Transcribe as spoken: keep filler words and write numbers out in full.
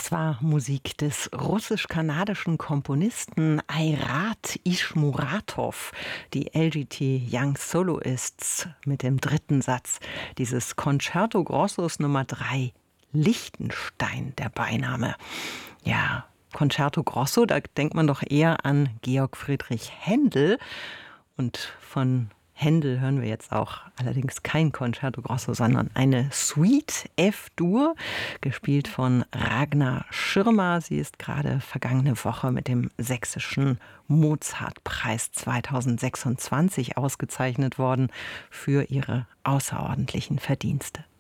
Das war Musik des russisch-kanadischen Komponisten Airat Ischmuratov, die L G T Young Soloists mit dem dritten Satz dieses Concerto Grossos Nummer drei, Lichtenstein der Beiname. Ja, Concerto Grosso, da denkt man doch eher an Georg Friedrich Händel. Und von Händel hören wir jetzt auch allerdings kein Concerto Grosso, sondern eine Suite F-Dur, gespielt von Ragnar Schirmer. Sie ist gerade vergangene Woche mit dem Sächsischen Mozartpreis zweitausendsechsundzwanzig ausgezeichnet worden für ihre außerordentlichen Verdienste.